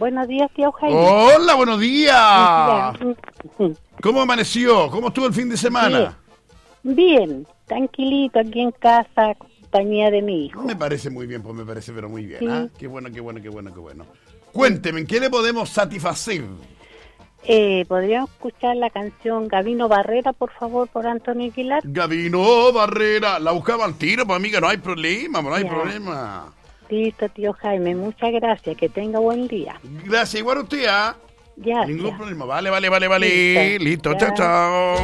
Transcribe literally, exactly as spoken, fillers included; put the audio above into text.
Buenos días, tío Jaime. Hola, buenos días. Bien. ¿Cómo amaneció? ¿Cómo estuvo el fin de semana? Bien, bien, tranquilito aquí en casa, compañía de mi hijo. Me parece muy bien, pues me parece pero muy bien. Sí. ¿Ah? Qué bueno, qué bueno, qué bueno, qué bueno. Cuénteme, ¿en qué le podemos satisfacer? Eh, ¿Podríamos escuchar la canción Gabino Barrera, por favor, por Antonio Aguilar? Gabino Barrera, la buscaba al tiro, pues amiga, no hay problema, no hay Ya. problema. Listo, tío Jaime, muchas gracias, que tenga buen día. Gracias, igual a usted, ¿ah? Ya. Ningún ya. problema, vale, vale, vale, vale. Listo. Listo, Ya. chao, chao.